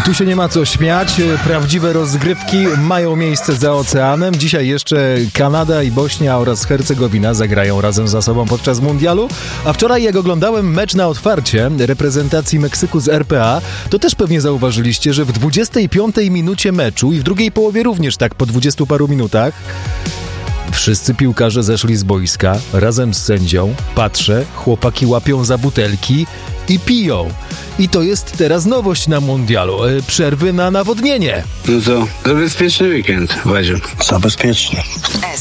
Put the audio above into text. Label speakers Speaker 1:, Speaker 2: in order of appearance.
Speaker 1: Tu się nie ma co śmiać. Prawdziwe rozgrywki mają miejsce za oceanem. Dzisiaj jeszcze Kanada i Bośnia oraz Hercegowina zagrają razem ze sobą podczas mundialu. A wczoraj, jak oglądałem mecz na otwarcie reprezentacji Meksyku z RPA, to też pewnie zauważyliście, że w 25 minucie meczu i w drugiej połowie również tak po 20 paru minutach wszyscy piłkarze zeszli z boiska razem z sędzią. Patrzę, chłopaki łapią za butelki i piją. I to jest teraz nowość na mundialu. Przerwy na nawodnienie.
Speaker 2: No to zabezpieczny weekend, Wadziu.
Speaker 3: Zabezpieczny.